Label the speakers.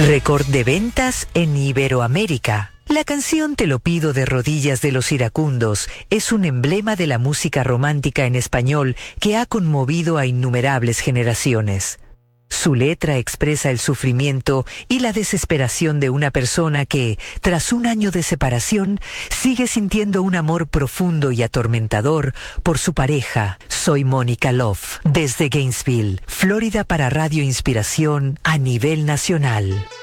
Speaker 1: Récord de ventas en Iberoamérica. La canción Te lo pido de rodillas de Los Iracundos es un emblema de la música romántica en español que ha conmovido a innumerables generaciones. Su letra expresa el sufrimiento y la desesperación de una persona que, tras un año de separación, sigue sintiendo un amor profundo y atormentador por su pareja. Soy Mónica Love, desde Gainesville, Florida, para Radio Inspiración a nivel nacional.